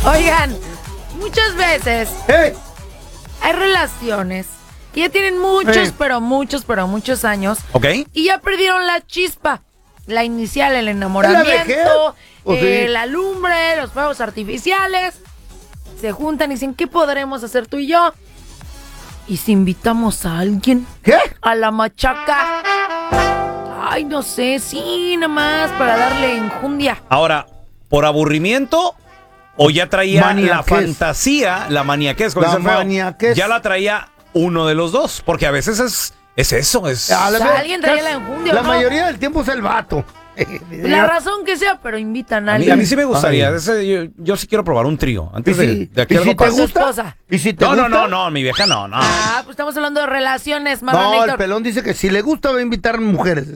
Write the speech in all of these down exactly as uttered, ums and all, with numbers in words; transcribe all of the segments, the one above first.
Oigan, muchas veces hey. hay relaciones que ya tienen muchos, hey. pero muchos, pero muchos años. Ok. Y ya perdieron la chispa, la inicial, el enamoramiento, ¿La, eh, sí? la lumbre, los fuegos artificiales. Se juntan y dicen, ¿qué podremos hacer tú y yo? ¿Y si invitamos a alguien? ¿Qué? A la machaca. Ay, no sé, sí, nada más para darle enjundia. Ahora, ¿por aburrimiento o ya traía Maniaquez. la fantasía, la maniaquez? Con La ese feo, maniaquez. ya la traía uno de los dos, porque a veces es, es eso, es... A la O sea, vez, alguien traía la enjundia, La ¿no? mayoría del tiempo es el vato. La razón que sea, pero invitan a A mí, alguien. a mí sí me gustaría, Ay. ese, yo, yo sí quiero probar un trío, ¿Y antes de, si, de que ¿y algo si te pase. gusta? Esposa. ¿Y si te No, gusta? no, no, no, mi vieja no, no. Ah, pues estamos hablando de relaciones, No, Marlon el pelón dice que si le gusta va a invitar mujeres.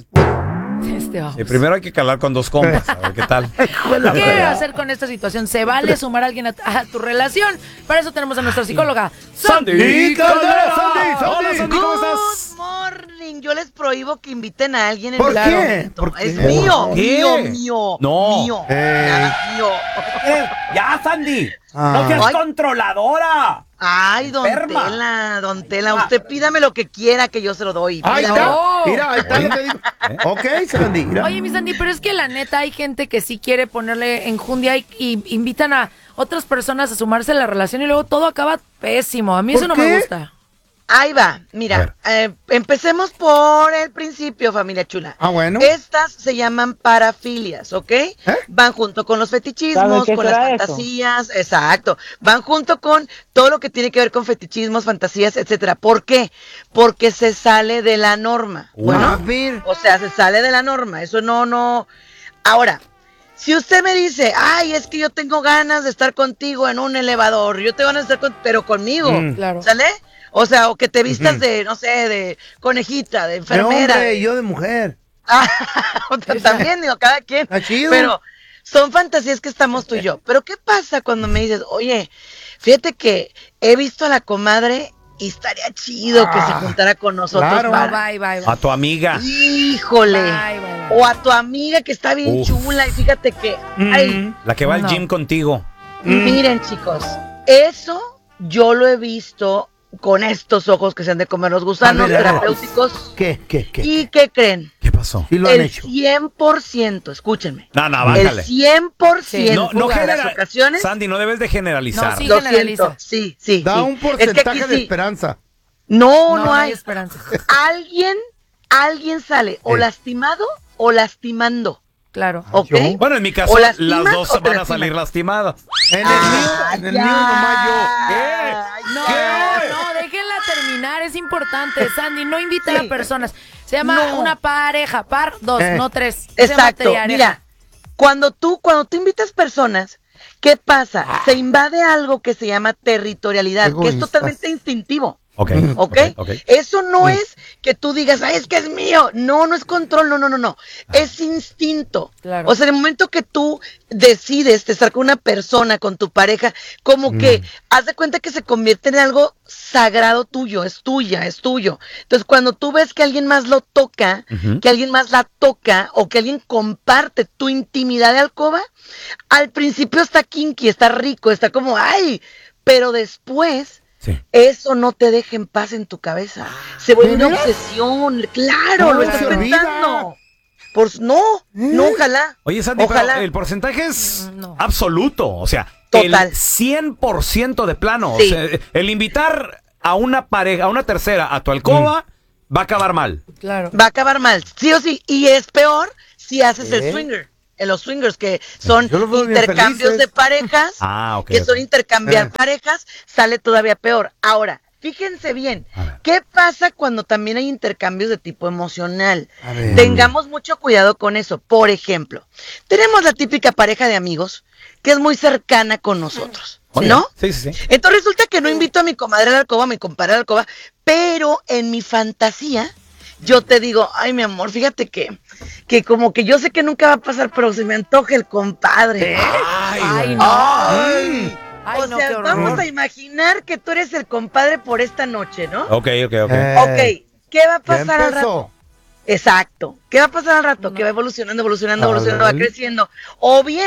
Este vamos. Sí, primero hay que calar con dos compas, a ver qué tal. ¿Qué hacer con esta situación? ¿Se vale sumar a alguien a, a tu relación? Para eso tenemos a nuestra psicóloga, Sandy Caldera. Sandy, Hola, Sandy. Sandy, ¿cómo estás? Good morning. Yo les prohíbo que inviten a alguien en ¿Por mi qué? momento. ¿Por qué? Es mío, ¿Qué? mío, mío. No. Mío. Eh. Nada más mío. Eh, ya, Sandy. Ah. No seas Ay. controladora. Ay, don Enferma. Tela, don Tela, usted pídame lo que quiera que yo se lo doy. Ahí Pídame. está. No. Mira, ahí está lo que digo. Ok, Sandy. Mira. Oye, mi Sandy, pero es que la neta hay gente que sí quiere ponerle enjundia y, y invitan a otras personas a sumarse a la relación y luego todo acaba pésimo. A mí eso ¿Por no me qué? gusta. Ahí va, A mira, ver. eh, empecemos por el principio, familia chula. Ah, bueno. Estas se llaman parafilias, ¿ok? Van junto con los fetichismos, ¿Sabes qué con las será eso? fantasías, exacto. Van junto con todo lo que tiene que ver con fetichismos, fantasías, etcétera. ¿Por qué? Porque se sale de la norma. A Bueno, ver. o sea, se sale de la norma. Eso no, no. Ahora, si usted me dice, ay, es que yo tengo ganas de estar contigo en un elevador, yo tengo ganas de estar con, pero conmigo, Mm. Claro. ¿sale? O sea, o que te vistas Ujú. de, no sé, de conejita, de De enfermera. hombre y yo de mujer. Ah, o sea, también, digo, cada quien. Está chido. Pero son fantasías que estamos tú y yo. Pero ¿qué pasa cuando me dices, oye, fíjate que he visto a la comadre y estaría chido que se Ah, juntara con nosotros claro. No, para... bye, bye, bye. A tu amiga. Híjole. Bye, bye, bye. O a tu amiga que está bien Uf. chula y fíjate que... Ay, Mm. La que va al No. gym contigo. Mm. miren, chicos, eso yo lo he visto con estos ojos que se han de comer los gusanos A ver, a ver. terapéuticos. ¿Qué, qué, qué? ¿Y qué creen? ¿Qué pasó? Sí lo han El hecho. cien por ciento, escúchenme. No, no, El bájale. cien por ciento No, no de las genera... ocasiones. Sandy, no debes de generalizar. No, sí. Lo generaliza. siento, sí, sí. Da sí. un Es que porcentaje aquí de sí. esperanza. No, no, no hay. esperanza. Alguien, alguien sale o Eh. lastimado o lastimando. Claro. ¿Ok? ¿yo? Bueno, en mi caso, O las lastimas dos o te van a lastiman. salir lastimadas. En el Ah, mío, en el ya. mío nomás yo. Ay, No, ¿Qué? no, déjenla terminar, es importante, Sandy, no invitar Sí. a personas. Se llama No. una pareja, par, dos, Eh. no tres. Se llama Exacto. triareja. Mira, cuando tú, cuando tú invitas personas, ¿qué pasa? Se invade algo que se llama territorialidad, que es Egoístas. totalmente instintivo. Ok. ¿Ok? Ok. Eso no es que tú digas, ay, es que es mío. No, no es control, no, no, no, no. Es instinto. Claro. O sea, en el momento que tú decides estar con una persona, con tu pareja, como que haz de cuenta que se convierte en algo sagrado tuyo, es tuya, es tuyo. Entonces, cuando tú ves que alguien más lo toca, Ujú. que alguien más la toca, o que alguien comparte tu intimidad de alcoba, al principio está kinky, está rico, está como, ay, pero después Sí. eso no te deja en paz en tu cabeza. Se vuelve ¿De una veras? obsesión. Claro, No, lo se estás olvida. pensando. Pues no, no, ojalá. Oye, Sandy, Ojalá. pero el porcentaje es Mm, no. absoluto. O sea, Total. el cien por ciento de plano. Sí. O sea, el invitar a una pareja, a una tercera, a tu alcoba, va a acabar mal. Claro. Va a acabar mal, sí o sí. Y es peor si haces ¿Eh? el swinger. En los swingers, que son Yo los veo bien intercambios felices. de parejas, Ah, ok, que ok. son intercambiar Eh. parejas, sale todavía peor. Ahora, fíjense bien, A ver. ¿qué pasa cuando también hay intercambios de tipo emocional? A ver. Tengamos mucho cuidado con eso. Por ejemplo, tenemos la típica pareja de amigos que es muy cercana con nosotros, Oye, ¿no? Sí, sí, sí. Entonces resulta que no invito a mi comadre a la alcoba, a mi compadre a la alcoba, pero en mi fantasía yo te digo, ay, mi amor, fíjate que, que como que yo sé que nunca va a pasar, pero se me antoja el compadre. Ay, no. Ay. Ay, o no, sea, qué horror. vamos a imaginar que tú eres el compadre por esta noche, ¿no? Ok, ok, ok. Eh, Ok, ¿qué va a ya pasar al rato? empezó. Exacto. ¿Qué va a pasar al rato? No. Que va evolucionando, evolucionando, A evolucionando, va ver. creciendo. O bien,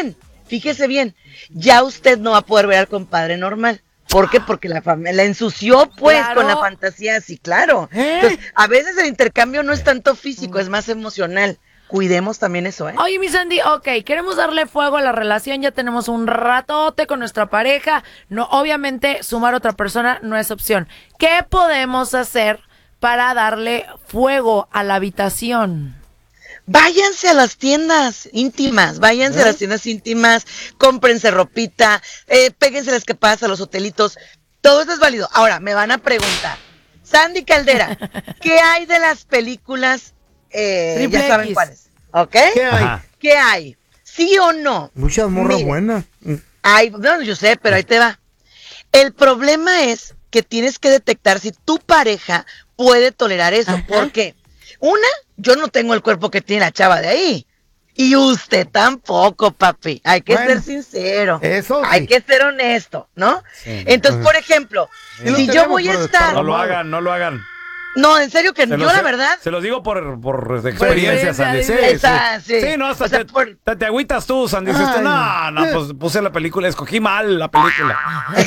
fíjese bien, ya usted no va a poder ver al compadre normal. ¿Por qué? Porque la, fam- la ensució, pues, Claro. con la fantasía así, claro. ¿Eh? Entonces, a veces el intercambio no es tanto físico, es más emocional. Cuidemos también eso, ¿eh? Oye, mi Sandy, ok, queremos darle fuego a la relación, ya tenemos un ratote con nuestra pareja, no, obviamente sumar a otra persona no es opción. ¿Qué podemos hacer para darle fuego a la habitación? Váyanse a las tiendas íntimas, váyanse a las tiendas íntimas, cómprense ropita, eh, péguense las capadas a los hotelitos, todo eso es válido. Ahora, me van a preguntar, Sandy Caldera, ¿qué hay de las películas? Eh, Triple ya saben X. cuáles, ¿ok? ¿Qué hay? Ajá. ¿Qué hay? ¿Sí o no? Muchas morras Mire. buenas. Ay, no, yo sé, pero ahí te va. El problema es que tienes que detectar si tu pareja puede tolerar eso. Ajá. ¿Por qué? Una, yo no tengo el cuerpo que tiene la chava de ahí. Y usted tampoco, papi. Hay que Bueno, ser sincero. eso sí. Hay que ser honesto, ¿no? Entonces, por ejemplo, Y lo si yo tenemos voy a por estar... No lo hagan, no lo hagan. No, en serio que Se yo los- la verdad... Se los digo por, por experiencia, experiencia, Sandy. Sí, dice. sí. Esa, sí. Sí, no, hasta O sea, te, por- te, te agüitas tú, Sandy. Dices tú, Ay, no, no, no. pues puse la película, escogí mal la película.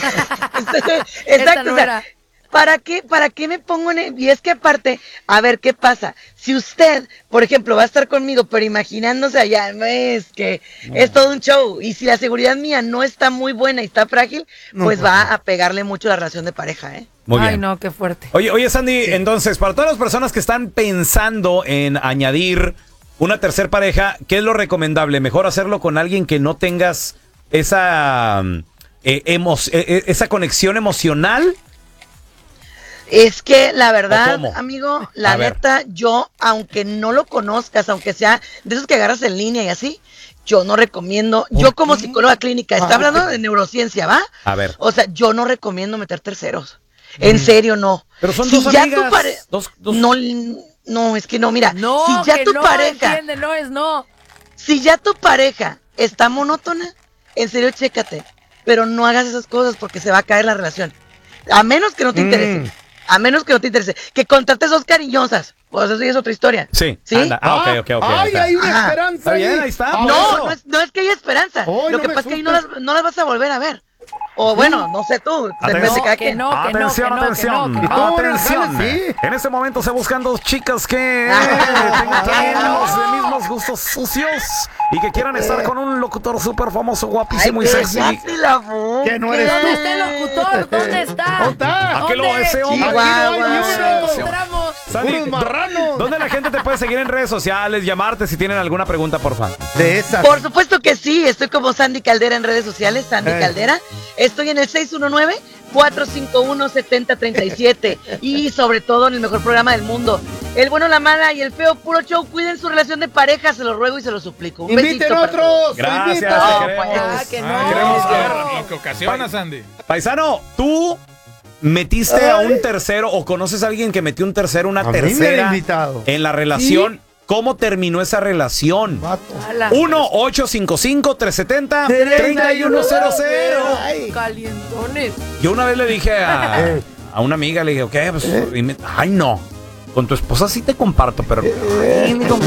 Exacto, no o sea, era. ¿para qué, ¿para qué me pongo en el- Y es que aparte, a ver, ¿qué pasa? Si usted, por ejemplo, va a esar conmigo, pero imaginándose allá, no es que es todo un show, y si la seguridad mía no está muy buena y está frágil, No, pues pues va no. a pegarle mucho la relación de pareja, ¿eh? Muy Ay, bien. no, qué fuerte. Oye, oye, Sandy, entonces, para todas las personas que están pensando en añadir una tercer pareja, ¿qué es lo recomendable? ¿Mejor hacerlo con alguien que no tengas esa, mm, eh, emo- eh, eh, esa conexión emocional? Es que la verdad, cómo? amigo, la A ver. neta, yo, aunque no lo conozcas, aunque sea de esos que agarras en línea y así, yo no recomiendo, yo como psicóloga clínica, está Ah, hablando ok. de neurociencia, ¿va? A ver. O sea, yo no recomiendo meter terceros. En serio, no. Pero son Si dos ya amigas, tu pare- dos- dos- No, no, es que no, mira, No, si ya que tu no, pareja, entiende, no es no. si ya tu pareja está monótona, en serio, chécate. Pero no hagas esas cosas porque se va a caer la relación. A menos que no te Mm. interese. A menos que no te interese. Que contrates dos cariñosas. Pues eso sí es otra historia. Sí. ¿Sí? Anda. Ah, ok, ok, ok. ahí Ay, está. hay una Ajá. esperanza. Está bien, ahí. ahí está. Ah, por No, eso. no es, no es que haya esperanza. Ay, Lo no que me pasa es que ahí no las, asustes. no las vas a volver a ver. O bueno, no sé tú. Atención. Depende de cada que quien. no, que no, Atención, que no, atención. que no, que no. Atención. No, sí. En este momento se buscan dos chicas que Ah, tengan no. los mismos gustos sucios y que quieran estar con un locutor súper famoso, guapísimo y sexy. cállate la boca. Que no eres ¿Dónde tú. está el locutor? ¿Dónde está? ¿Dónde está? ¿A qué lo ¿Dónde? ese hombre? Chihuahua. Aquí no hay ¿Dónde lo uno. encontramos? Sandy, Unos marranos. ¿dónde la gente te puede seguir en redes sociales, llamarte si tienen alguna pregunta, por favor? De esas. Por supuesto que sí, estoy como Sandy Caldera en redes sociales, Sandy Eh. Caldera. Estoy en el seis uno nueve, cuatro cinco uno, siete cero tres siete y sobre todo en el mejor programa del mundo. El bueno, la mala y el feo puro show. Cuiden su relación de pareja, se lo ruego y se lo suplico. Un Inviten besito para todos. otros. Gracias, inviten. te No, queremos. pues, Ah, que no. Ah, queremos no. ver lo que ocasiona, Sandy. Paisano, tú metiste a un tercero o conoces a alguien que metió un tercero, una A mí me tercera han invitado. en la relación. ¿Cómo terminó esa relación? Vato. Ala. uno ocho cinco cinco, tres siete cero, tres uno cero cero. Ay. Calientones. Yo una vez le dije a, Eh. a una amiga, le dije, ¿qué? Pues, y me- ay, no. Con tu esposa sí te comparto, pero... Eh. Ay, mi compa-